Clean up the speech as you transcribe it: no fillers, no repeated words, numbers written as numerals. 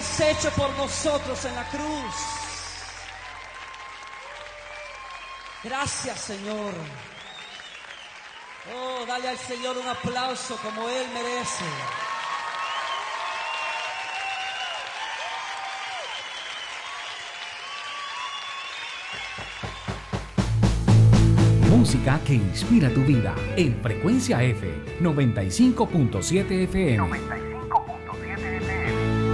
has hecho por nosotros en la cruz. Gracias, Señor. Oh, dale al Señor un aplauso como Él merece. Música que inspira tu vida en Frecuencia F 95.7 FM.